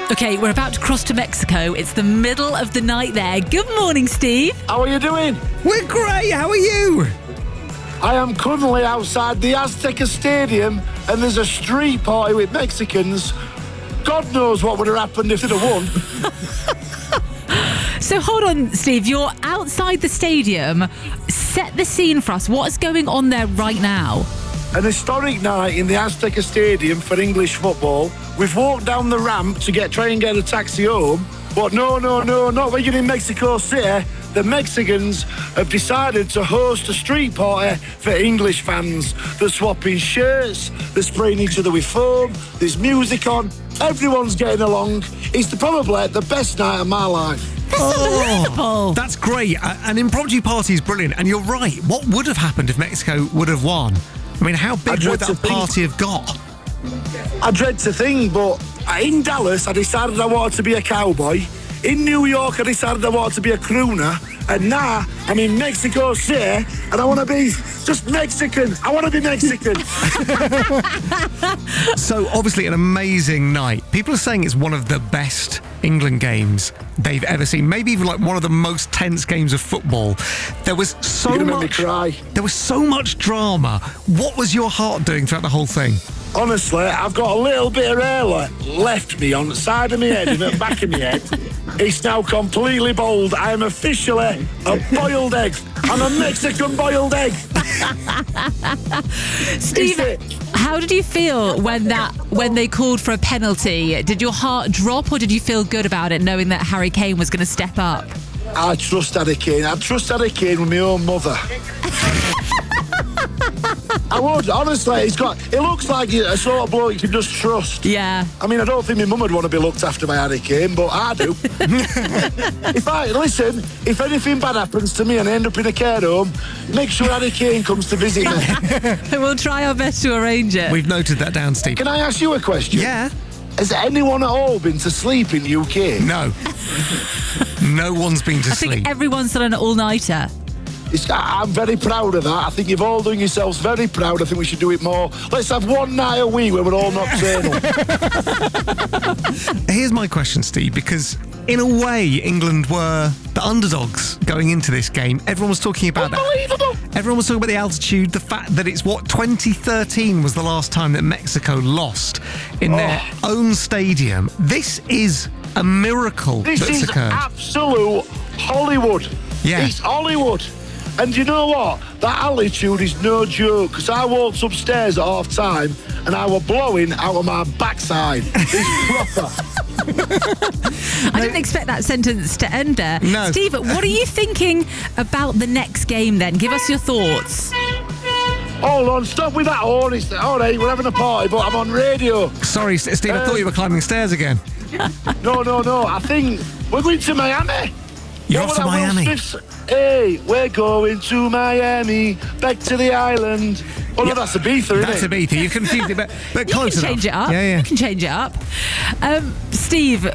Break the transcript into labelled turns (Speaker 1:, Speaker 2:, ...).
Speaker 1: Okay, we're about to cross to Mexico. It's the middle of the night there. Good morning, Steve.
Speaker 2: How are you doing?
Speaker 3: We're great. How are you?
Speaker 2: I am currently outside the Azteca Stadium and there's a street party with Mexicans. God knows what would have happened if they'd have won.
Speaker 1: So hold on, Steve. You're outside the stadium. Set the scene for us. What's going on there right now?
Speaker 2: An historic night in the Azteca Stadium for English football. We've walked down the ramp to try and get a taxi home. But no, not when you're in Mexico City. The Mexicans have decided to host a street party for English fans. They're swapping shirts, they're spraying each other with foam, there's music on, everyone's getting along. It's probably the best night of my life.
Speaker 3: That's great. An impromptu party is brilliant. And you're right. What would have happened if Mexico would have won? I mean, how big would that party have got?
Speaker 2: I dread to think, but in Dallas, I decided I wanted to be a cowboy. In New York, I decided I wanted to be a crooner. And now I'm in Mexico City and I want to be just Mexican. I want to be Mexican.
Speaker 3: So, obviously, an amazing night. People are saying it's one of the best England games they've ever seen. Maybe even like one of the most tense games of football. There was so
Speaker 2: You're gonna make me
Speaker 3: much.
Speaker 2: cry.
Speaker 3: There was so much drama. What was your heart doing throughout the whole thing?
Speaker 2: Honestly, I've got a little bit of hair left me on the side of my head and the back of my head. It's now completely bald. I am officially a boiled egg. I'm a Mexican boiled egg.
Speaker 1: Steve, how did you feel when they called for a penalty? Did your heart drop or did you feel good about it, knowing that Harry Kane was going to step up?
Speaker 2: I trust Harry Kane. I trust Harry Kane with my own mother. I would, honestly. It looks like a sort of bloke you can just trust.
Speaker 1: Yeah.
Speaker 2: I mean, I don't think my mum would want to be looked after by Harry Kane, but I do. If anything bad happens to me and I end up in a care home, make sure Harry Kane comes to visit me.
Speaker 1: We'll try our best to arrange it.
Speaker 3: We've noted that down, Steve.
Speaker 2: Can I ask you a question?
Speaker 3: Yeah.
Speaker 2: Has anyone at all been to sleep in UK?
Speaker 3: No. No one's been to
Speaker 1: I
Speaker 3: sleep.
Speaker 1: think everyone's done an all-nighter.
Speaker 2: I'm very proud of that. I think you've all done yourselves very proud. I think we should do it more. Let's have one night a week where we're all nocturnal.
Speaker 3: Here's my question, Steve, because in a way, England were the underdogs going into this game. Everyone was talking about
Speaker 2: Unbelievable.
Speaker 3: that. Everyone was talking about the altitude, the fact that it's 2013 was the last time that Mexico lost in their own stadium. This is a miracle
Speaker 2: This
Speaker 3: that's
Speaker 2: is
Speaker 3: occurred.
Speaker 2: absolute Hollywood.
Speaker 3: Yeah.
Speaker 2: It's Hollywood. And you know what? That altitude is no joke, because I walked upstairs at half time and I was blowing out of my backside. It's proper.
Speaker 1: I didn't expect that sentence to end there.
Speaker 3: No.
Speaker 1: Steve, what are you thinking about the next game then? Give us your thoughts.
Speaker 2: Hold on, stop with that horn. It's all right, we're having a party, but I'm on radio.
Speaker 3: Sorry, Steve, I thought you were climbing stairs again.
Speaker 2: No. I think we're going to Miami.
Speaker 3: You're
Speaker 2: What
Speaker 3: off to
Speaker 2: was that Will
Speaker 3: Miami.
Speaker 2: Smith's? Hey, we're going to Miami, back to the island. Oh, no, that's Ibiza,
Speaker 3: That's
Speaker 2: isn't it?
Speaker 3: Ibiza. You confused it, but
Speaker 1: You
Speaker 3: close
Speaker 1: can
Speaker 3: enough.
Speaker 1: change it up.
Speaker 3: Yeah.
Speaker 1: You can change it up. Steve,